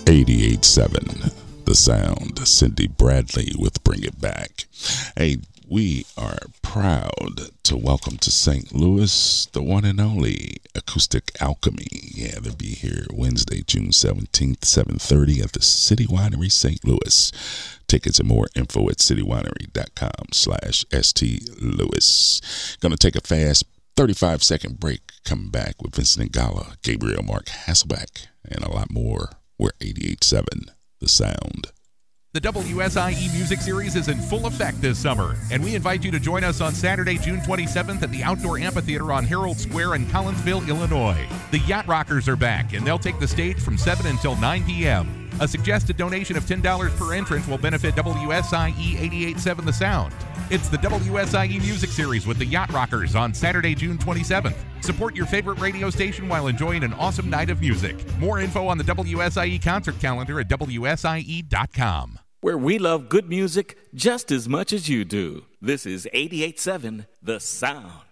88.7 The Sound. Cindy Bradley with Bring It Back. Hey, we are proud to welcome to St. Louis the one and only Acoustic Alchemy. Yeah, they'll be here Wednesday, June 17th, 7:30 at the City Winery, St. Louis. Tickets and more info at citywinery.com/STLouis. Gonna take a fast 35-second break. Coming back with Vincent Ingala, Gabriel Mark Hasselbeck, and a lot more. We're 88.7 The Sound. The WSIE Music Series is in full effect this summer, and we invite you to join us on Saturday, June 27th at the Outdoor Amphitheater on Herald Square in Collinsville, Illinois. The Yacht Rockers are back, and they'll take the stage from 7 until 9 p.m. A suggested donation of $10 per entrance will benefit WSIE 88.7 The Sound. It's the WSIE Music Series with the Yacht Rockers on Saturday, June 27th. Support your favorite radio station while enjoying an awesome night of music. More info on the WSIE concert calendar at WSIE.com. Where we love good music just as much as you do. This is 88.7 The Sound.